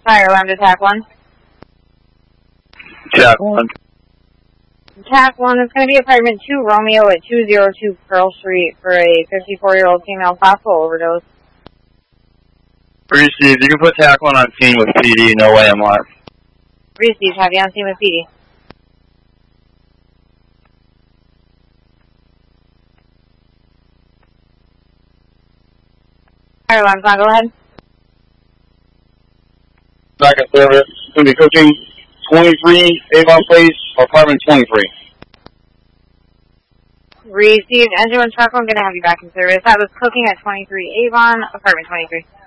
Fire alarm to TAC 1. TAC 1. TAC 1 is going to be apartment 2 Romeo at 202 Pearl Street for a 54-year-old female possible overdose. Received. You can put TAC 1 on scene with PD, no AMR. Received. Have you on scene with PD? Fire alarm's on. Go ahead. Second service. Going to be cooking 23 Avon Place, apartment 23. Received. Engine 1 truck 1 going to have you back in service. That was cooking at 23 Avon, apartment 23.